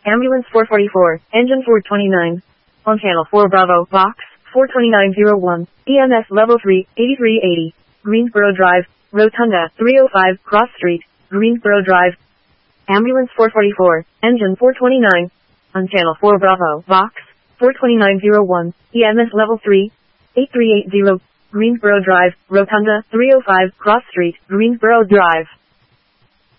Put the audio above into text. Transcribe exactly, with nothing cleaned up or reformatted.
Ambulance four forty-four, engine four twenty-nine. On channel four Bravo, box, four twenty-nine oh one, E M S level three, eighty-three eighty. Greensboro Drive, Rotunda, three oh five, Cross Street, Greensboro Drive. Ambulance four forty-four, engine four twenty-nine. On channel four Bravo, box, four twenty-nine oh one, E M S level three, eighty-three eighty. Greensboro Drive, Rotunda, three oh five, Cross Street, Greensboro Drive.